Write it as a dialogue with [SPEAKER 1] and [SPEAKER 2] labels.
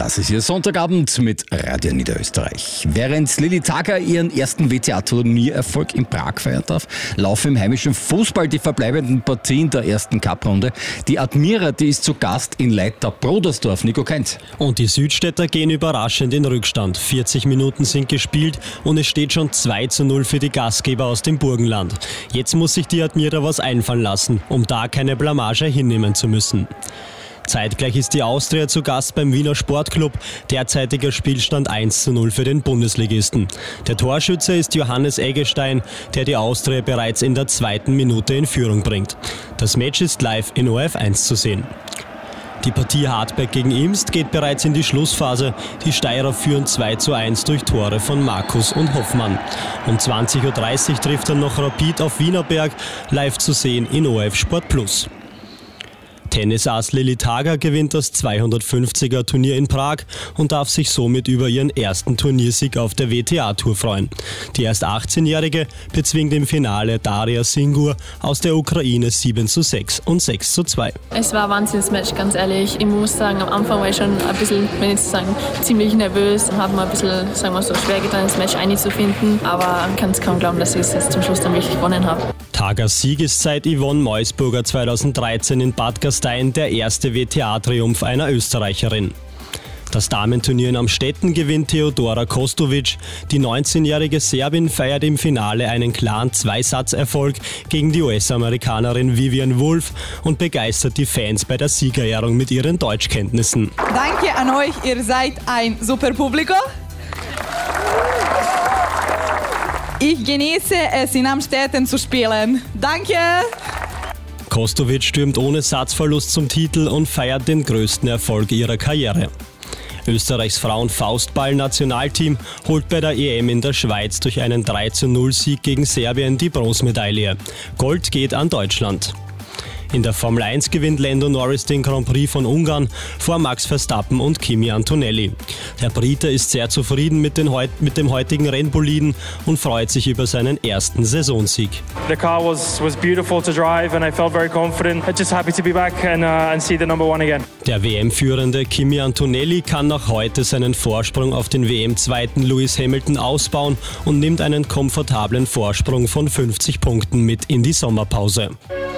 [SPEAKER 1] Das ist Ihr Sonntagabend mit Radio Niederösterreich. Während Lilly Tager ihren ersten WTA-Turniererfolg in Prag feiern darf, laufen im heimischen Fußball die verbleibenden Partien der ersten Cup-Runde. Die Admira, die ist zu Gast in Leitha-Brodersdorf. Nico Kenz.
[SPEAKER 2] Und die Südstädter gehen überraschend in Rückstand. 40 Minuten sind gespielt und es steht schon 2:0 für die Gastgeber aus dem Burgenland. Jetzt muss sich die Admira was einfallen lassen, um da keine Blamage hinnehmen zu müssen. Zeitgleich ist die Austria zu Gast beim Wiener Sportclub. Derzeitiger Spielstand 1:0 für den Bundesligisten. Der Torschütze ist Johannes Eggestein, der die Austria bereits in der 2. Minute in Führung bringt. Das Match ist live in ORF1 zu sehen. Die Partie Hartberg gegen Imst geht bereits in die Schlussphase. Die Steirer führen 2:1 durch Tore von Markus und Hoffmann. Um 20:30 Uhr trifft dann noch Rapid auf Wienerberg, live zu sehen in ORF Sport Plus. Tennisass Lilly Tager gewinnt das 250er Turnier in Prag und darf sich somit über ihren ersten Turniersieg auf der WTA-Tour freuen. Die erst 18-Jährige bezwingt im Finale Daria Singur aus der Ukraine 7:6 und 6:2.
[SPEAKER 3] Es war ein Wahnsinnsmatch, ganz ehrlich. Ich muss sagen, am Anfang war ich schon ein bisschen, wenn ich sagen, ziemlich nervös und habe mir ein bisschen, sagen wir so, schwer getan, das Match einzufinden. Aber man kann es kaum glauben, dass ich es jetzt zum Schluss dann wirklich gewonnen habe.
[SPEAKER 2] Tagers Sieg ist seit Yvonne Meusburger 2013 in Bad Gastein der erste WTA-Triumph einer Österreicherin. Das Damenturnier in Amstetten gewinnt Teodora Kostovic. Die 19-jährige Serbin feiert im Finale einen klaren Zweisatzerfolg gegen die US-Amerikanerin Vivian Wolf und begeistert die Fans bei der Siegerehrung mit ihren Deutschkenntnissen.
[SPEAKER 4] Danke an euch, ihr seid ein super Publikum. Ich genieße es, in Amstetten zu spielen. Danke!
[SPEAKER 2] Kostovic stürmt ohne Satzverlust zum Titel und feiert den größten Erfolg ihrer Karriere. Österreichs Frauen-Faustball-Nationalteam holt bei der EM in der Schweiz durch einen 3:0-Sieg gegen Serbien die Bronzemedaille. Gold geht an Deutschland. In der Formel 1 gewinnt Lando Norris den Grand Prix von Ungarn vor Max Verstappen und Kimi Antonelli. Der Brite ist sehr zufrieden mit dem heutigen Rennboliden und freut sich über seinen ersten Saisonsieg.
[SPEAKER 5] The car was beautiful to drive and I felt very confident. I'm just happy to be back and see the number one again.
[SPEAKER 2] Der WM-Führende Kimi Antonelli kann noch heute seinen Vorsprung auf den WM-Zweiten Lewis Hamilton ausbauen und nimmt einen komfortablen Vorsprung von 50 Punkten mit in die Sommerpause.